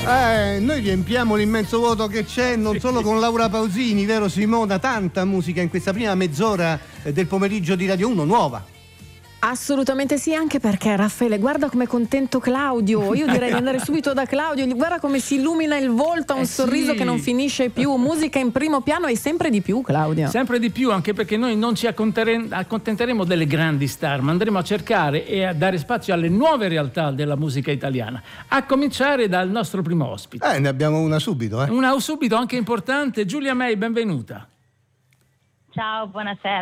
Noi riempiamo l'immenso vuoto che c'è non solo con Laura Pausini, vero Simona? Tanta musica in questa prima mezz'ora del pomeriggio di Radio 1 nuova. Assolutamente sì, anche perché Raffaele, guarda com'è contento Claudio. Io direi di andare subito da Claudio. Guarda come si illumina il volto, ha un sorriso che non finisce più. Musica in primo piano e sempre di più, Claudio. Sempre di più, anche perché noi non ci accontenteremo delle grandi star, ma andremo a cercare e a dare spazio alle nuove realtà della musica italiana. A cominciare dal nostro primo ospite. Ne abbiamo una subito. Una subito anche importante. Giulia May, benvenuta. Ciao, buonasera.